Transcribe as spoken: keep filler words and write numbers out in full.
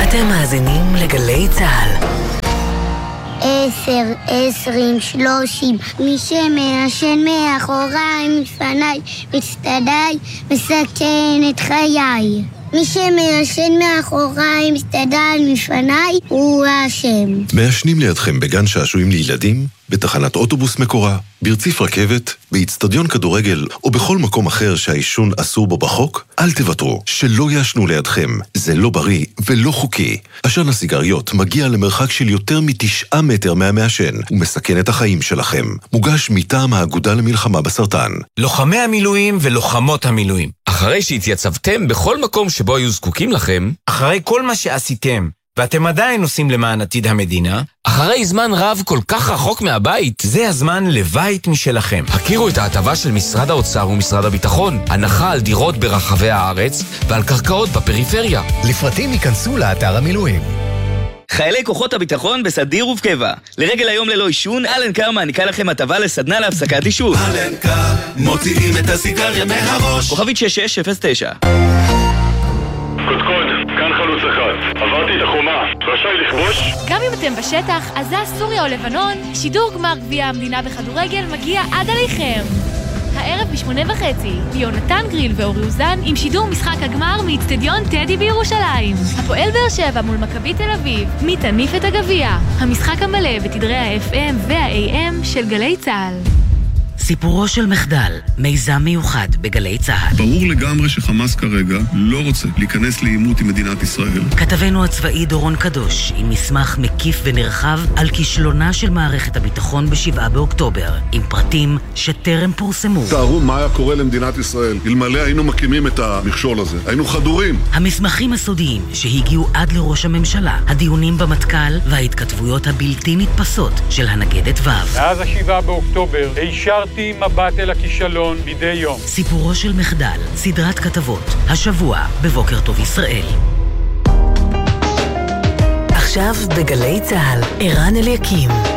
אתם מאזינים לגלי צהל. עשר, עשרים, שלושים, מי שמעשן מאחוריי, מפניי, מצטדיי, מסכן את חיי. מי שמעשן מאחוריי, מצטדיי, מפניי, הוא האשם. מעשנים לידכם בגן שעשועים לילדים, בתחנת אוטובוס מקורה, ברציף רכבת, באצטדיון כדורגל או בכל מקום אחר שהעישון אסור בו בחוק? אל תוותרו, שלא יעשנו לידכם. זה לא בריא ולא חוקי. עשן הסיגריות מגיע למרחק של יותר מתשעה מטר מהמעשן ומסכן את החיים שלכם. מוגש מטעם האגודה למלחמה בסרטן. לוחמי המילואים ולוחמות המילואים, אחרי שהתייצבתם בכל מקום שבו היו זקוקים לכם, אחרי כל מה שעשיתם ואתם עדיין עושים למען עתיד המדינה, אחרי זמן רב כל כך רחוק מהבית, זה הזמן לבית משלכם. הכירו את ההטבה של משרד האוצר ומשרד הביטחון, הנחה על דירות ברחבי הארץ ועל קרקעות בפריפריה. לפרטים ייכנסו לאתר המילואים. חיילי כוחות הביטחון בסדיר ובקבע. לרגל היום ללא עישון, אלן קאר מעניקה לכם הטבה לסדנה להפסקת עישון. אלן קאר, מוציאים את הסיגריה מהראש. כוכבית שש שש אפס תשע. קודקוד, כאן חלוץ אחד. עברתי את החומה, רשאי לכבוש? גם אם אתם בשטח, עזה, סוריה או לבנון, שידור גמר גביע המדינה בכדורגל מגיע עד עליכם. הערב בשמונה וחצי, יונתן גריל ואורי אוזן עם שידור משחק הגמר מאצטדיון טדי בירושלים. הפועל באר שבע מול מכבי תל אביב, מי תניף את הגביע. המשחק המלא בתדרי ה-אף אם וה-איי אם של גלי צהל. סיפורו של מחדל, מיזם מיוחד בגלי צהל. ברור לגמרי שחמאס כרגע לא רוצה להיכנס לעימות עם מדינת ישראל. כתבנו הצבאי דורון קדוש עם מסמך מקיף ונרחב על כישלונה של מערכת הביטחון בשבעה באוקטובר, עם פרטים שטרם פורסמו. תארו מה היה קורה למדינת ישראל אלמלא היינו מקימים את המכשול הזה. היינו חדורים. המסמכים הסודיים שהגיעו עד לראש הממשלה, הדיונים במטכ"ל וההתכתבויות הבלתי נתפסות של הנגדת ו'. מאז השבעה באוקטובר הישרתי מבט אל הכישלון מדי יום. סיפורו של מחדל, סדרת כתבות, השבוע בבוקר טוב ישראל. עכשיו בגלי צהל, ערן אליקים.